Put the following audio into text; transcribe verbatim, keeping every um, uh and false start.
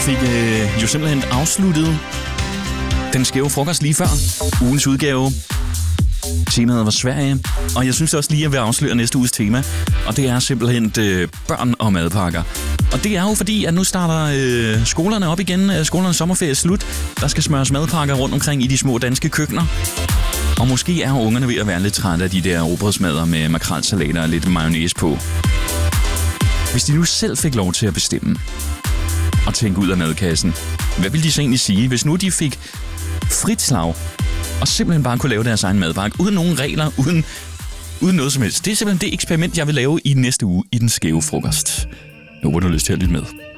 fik øh, jo simpelthen afsluttet den skæve frokost lige før. Ugens udgave. Temaet var Sverige, og jeg synes også lige, at jeg vil afsløre næste uges tema. Og det er simpelthen øh, børn og madpakker. Og det er jo fordi, at nu starter øh, skolerne op igen. Skolernes sommerferie er slut. Der skal smøres madpakker rundt omkring i de små danske køkkener. Og måske er ungerne ved at være lidt trætte af de der rugbrødsmadder med makrelsalater og lidt mayonnaise på. Hvis de nu selv fik lov til at bestemme og tænke ud af madkassen, hvad ville de så egentlig sige, hvis nu de fik frit slag og simpelthen bare kunne lave deres egen madpakke, uden nogen regler, uden, uden noget som helst? Det er simpelthen det eksperiment, jeg vil lave i næste uge i Den Skæve Frokost. Jeg håber, du har lyst til at lytte med.